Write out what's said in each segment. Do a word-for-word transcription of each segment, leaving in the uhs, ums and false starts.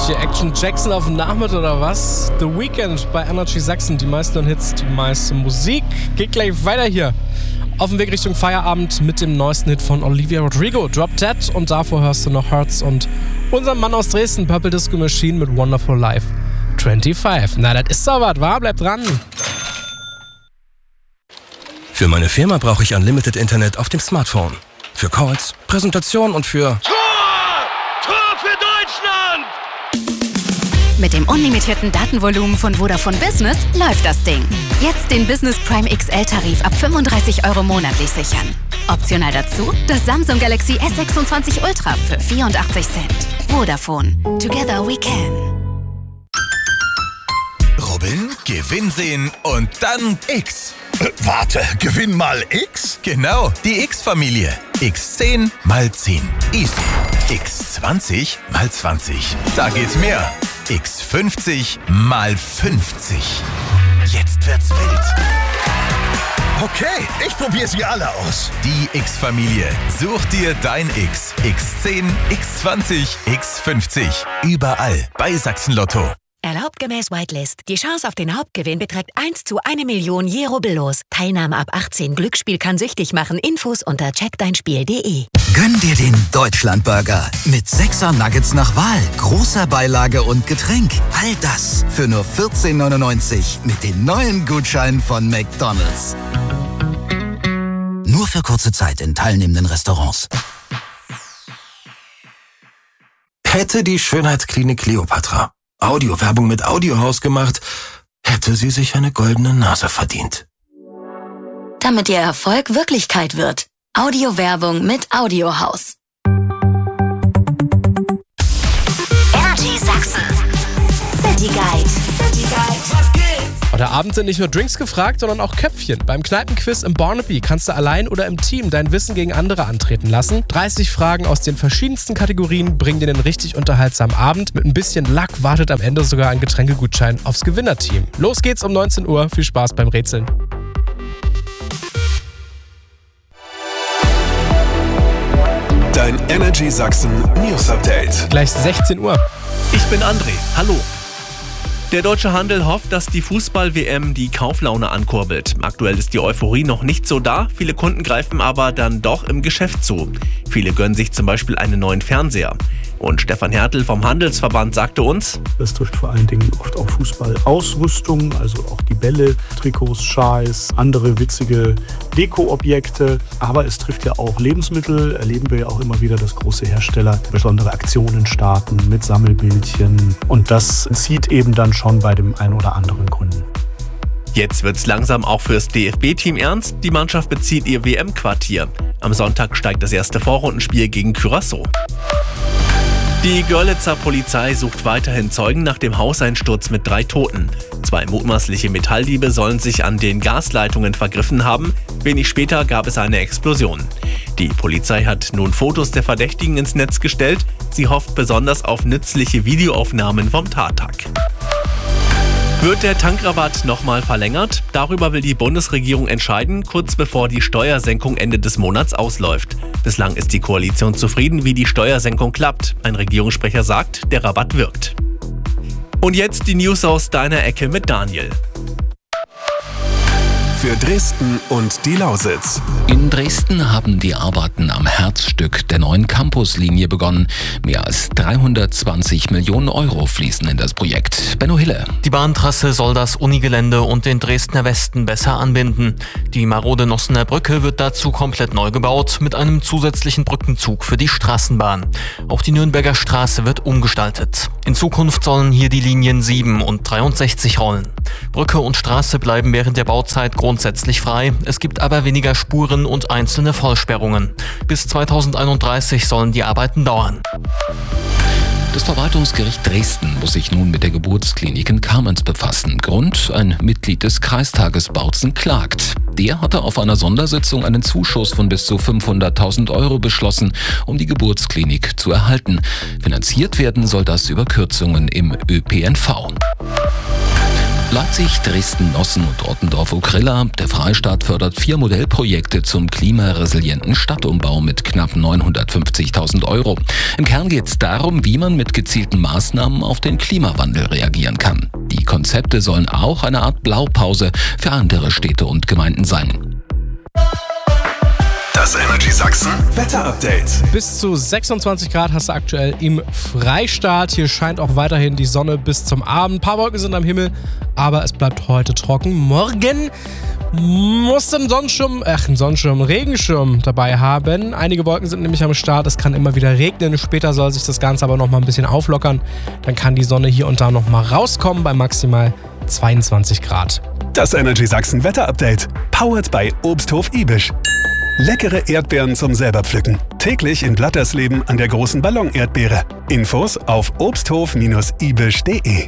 hier Action Jackson auf dem Nachmittag oder was? The Weeknd bei Energy Sachsen. Die meisten Hits, die meiste Musik. Geht gleich weiter hier. Auf dem Weg Richtung Feierabend mit dem neuesten Hit von Olivia Rodrigo, Drop Dead. Und davor hörst du noch Hertz und unseren Mann aus Dresden, Purple Disco Machine mit Wonderful Life fünfundzwanzig. Na, das ist doch was, wa? Bleib dran. Für meine Firma brauche ich Unlimited Internet auf dem Smartphone. Für Calls, Präsentationen und für... Tor! Tor für Deutschland! Mit dem unlimitierten Datenvolumen von Vodafone Business läuft das Ding. Jetzt den Business Prime X L-Tarif ab fünfunddreißig Euro monatlich sichern. Optional dazu das Samsung Galaxy S sechsundzwanzig Ultra für vierundachtzig Cent. Vodafone. Together we can. Robin, Gewinn sehen und dann X. Äh, warte, Gewinn mal X? Genau, die X-Familie. X zehn mal zehn. Easy. X zwanzig mal zwanzig. Da geht's mehr. X fünfzig mal fünfzig. Jetzt wird's wild. Okay, ich probiere sie alle aus. Die X-Familie. Such dir dein X. X zehn, X zwanzig, X fünfzig. Überall bei Sachsen Lotto. Erlaubt gemäß Whitelist. Die Chance auf den Hauptgewinn beträgt eins zu eine Million je rubbellos. Teilnahme ab achtzehn. Glücksspiel kann süchtig machen. Infos unter check dein spiel punkt de. Gönn dir den Deutschlandburger mit sechser Nuggets nach Wahl, großer Beilage und Getränk. All das für nur vierzehn neunundneunzig mit den neuen Gutscheinen von McDonald's. Nur für kurze Zeit in teilnehmenden Restaurants. Hätte die Schönheitsklinik Kleopatra Audiowerbung mit Audiohaus gemacht, hätte sie sich eine goldene Nase verdient. Damit ihr Erfolg Wirklichkeit wird. Audiowerbung mit Audiohaus. Energy Sachsen. City Guide. City Guide. Was geht? Heute Abend sind nicht nur Drinks gefragt, sondern auch Köpfchen. Beim Kneipenquiz im Barnaby kannst du allein oder im Team dein Wissen gegen andere antreten lassen. dreißig Fragen aus den verschiedensten Kategorien bringen dir einen richtig unterhaltsamen Abend. Mit ein bisschen Luck wartet am Ende sogar ein Getränkegutschein aufs Gewinnerteam. Los geht's um neunzehn Uhr. Viel Spaß beim Rätseln. Dein Energy Sachsen News Update. Gleich sechzehn Uhr. Ich bin André. Hallo. Der deutsche Handel hofft, dass die Fußball-W M die Kauflaune ankurbelt. Aktuell ist die Euphorie noch nicht so da, viele Kunden greifen aber dann doch im Geschäft zu. Viele gönnen sich zum Beispiel einen neuen Fernseher. Und Stefan Hertel vom Handelsverband sagte uns: Das trifft vor allen Dingen oft auf Fußballausrüstung, also auch die Bälle, Trikots, Schals, andere witzige Deko-Objekte. Aber es trifft ja auch Lebensmittel, erleben wir ja auch immer wieder, dass große Hersteller besondere Aktionen starten mit Sammelbildchen. Und das zieht eben dann schon bei dem einen oder anderen Kunden. Jetzt wird's langsam auch fürs D F B-Team ernst. Die Mannschaft bezieht ihr W M-Quartier. Am Sonntag steigt das erste Vorrundenspiel gegen Curaçao. Die Görlitzer Polizei sucht weiterhin Zeugen nach dem Hauseinsturz mit drei Toten. Zwei mutmaßliche Metalldiebe sollen sich an den Gasleitungen vergriffen haben. Wenig später gab es eine Explosion. Die Polizei hat nun Fotos der Verdächtigen ins Netz gestellt. Sie hofft besonders auf nützliche Videoaufnahmen vom Tattag. Wird der Tankrabatt nochmal verlängert? Darüber will die Bundesregierung entscheiden, kurz bevor die Steuersenkung Ende des Monats ausläuft. Bislang ist die Koalition zufrieden, wie die Steuersenkung klappt. Ein Regierungssprecher sagt, der Rabatt wirkt. Und jetzt die News aus deiner Ecke mit Daniel. Für Dresden und die Lausitz. In Dresden haben die Arbeiten am Herzstück der neuen Campuslinie begonnen. Mehr als dreihundertzwanzig Millionen Euro fließen in das Projekt. Benno Hille. Die Bahntrasse soll das Unigelände und den Dresdner Westen besser anbinden. Die marode Nossener Brücke wird dazu komplett neu gebaut, mit einem zusätzlichen Brückenzug für die Straßenbahn. Auch die Nürnberger Straße wird umgestaltet. In Zukunft sollen hier die Linien sieben und dreiundsechzig rollen. Brücke und Straße bleiben während der Bauzeit grundsätzlich frei. Es gibt aber weniger Spuren und einzelne Vollsperrungen. Bis zweitausendeinunddreißig sollen die Arbeiten dauern. Das Verwaltungsgericht Dresden muss sich nun mit der Geburtsklinik in Kamenz befassen. Grund: ein Mitglied des Kreistages Bautzen klagt. Der hatte auf einer Sondersitzung einen Zuschuss von bis zu fünfhunderttausend Euro beschlossen, um die Geburtsklinik zu erhalten. Finanziert werden soll das über Kürzungen im Ö P N V. Leipzig, Dresden, Nossen und Ottendorf-Okrilla. Der Freistaat fördert vier Modellprojekte zum klimaresilienten Stadtumbau mit knapp neunhundertfünfzigtausend Euro. Im Kern geht es darum, wie man mit gezielten Maßnahmen auf den Klimawandel reagieren kann. Die Konzepte sollen auch eine Art Blaupause für andere Städte und Gemeinden sein. Das Energy Sachsen Wetter-Update. Bis zu sechsundzwanzig Grad hast du aktuell im Freistaat. Hier scheint auch weiterhin die Sonne bis zum Abend. Ein paar Wolken sind am Himmel, aber es bleibt heute trocken. Morgen musst du einen Sonnenschirm, ach, einen Sonnenschirm, einen Regenschirm dabei haben. Einige Wolken sind nämlich am Start. Es kann immer wieder regnen. Später soll sich das Ganze aber noch mal ein bisschen auflockern. Dann kann die Sonne hier und da noch mal rauskommen bei maximal zweiundzwanzig Grad. Das Energy Sachsen Wetter-Update. Powered by Obsthof Ibisch. Leckere Erdbeeren zum selber pflücken. Täglich in Blattersleben an der großen Ballon-Erdbeere. Infos auf obsthof Bindestrich ibisch punkt de.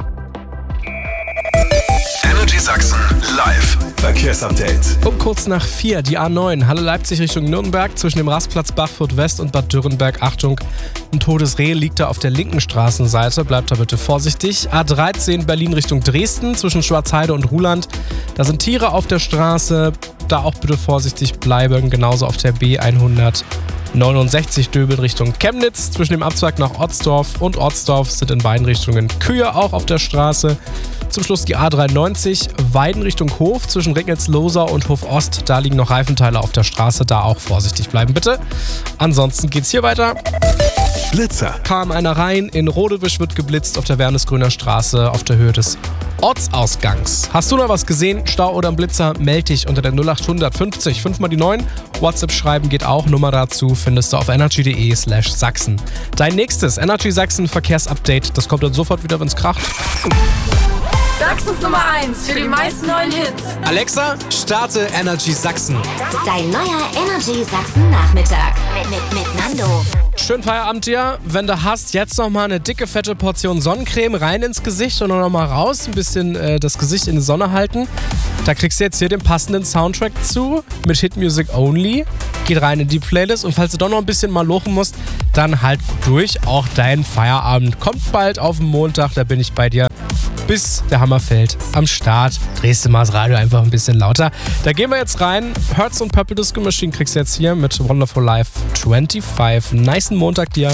Energy Sachsen live. Verkehrsupdate. Um kurz nach vier, die A neun, Halle Leipzig Richtung Nürnberg, zwischen dem Rastplatz Bachfurt West und Bad Dürrenberg. Achtung, ein totes Reh liegt da auf der linken Straßenseite, bleibt da bitte vorsichtig. A dreizehn, Berlin Richtung Dresden, zwischen Schwarzheide und Ruhland. Da sind Tiere auf der Straße, da auch bitte vorsichtig bleiben. Genauso auf der B hundertneunundsechzig Döbel Richtung Chemnitz. Zwischen dem Abzweig nach Otzdorf und Otzdorf sind in beiden Richtungen Kühe auch auf der Straße. Zum Schluss die A dreiundneunzig, Weiden Richtung Hof, zwischen Regnitz-Losau und Hof Ost. Da liegen noch Reifenteile auf der Straße, da auch vorsichtig bleiben bitte. Ansonsten geht's hier weiter. Blitzer. Kam einer rein, in Rodewisch wird geblitzt auf der Wernesgrüner Straße auf der Höhe des Ortsausgangs. Hast du noch was gesehen? Stau oder ein Blitzer? Meld dich unter der null acht fünfzig fünf mal die neun. WhatsApp schreiben geht auch. Nummer dazu findest du auf energy punkt de slash Sachsen. Dein nächstes Energy Sachsen Verkehrsupdate, das kommt dann sofort wieder, wenn's kracht. Sachsens Nummer eins für die meisten neuen Hits. Alexa, starte Energy Sachsen. Dein neuer Energy Sachsen Nachmittag mit, mit, mit Nando. Schönen Feierabend dir. Wenn du hast, jetzt nochmal eine dicke, fette Portion Sonnencreme rein ins Gesicht und nochmal raus, ein bisschen äh, das Gesicht in die Sonne halten. Da kriegst du jetzt hier den passenden Soundtrack zu mit Hit Music Only. Geht rein in die Playlist und falls du doch noch ein bisschen mal lochen musst, dann halt durch. Auch dein Feierabend kommt bald auf den Montag, da bin ich bei dir. Bis der Hammer fällt am Start. Drehst du mal das Radio einfach ein bisschen lauter. Da gehen wir jetzt rein. Hertz und Purple Disco Machine kriegst du jetzt hier mit Wonderful Life fünfundzwanzig. Nice Montag dir.